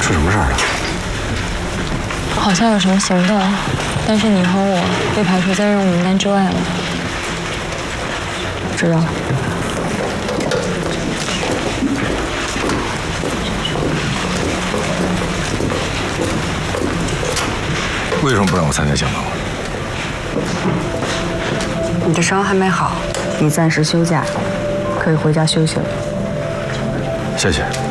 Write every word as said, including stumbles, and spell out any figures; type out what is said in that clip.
出什么事儿了？ 好像有什么行动，但是你和我被排除在任务名单之外了。知道了。 为什么不让我参加讲堂？ 你的伤还没好，你暂时休假，可以回家休息了。 谢谢。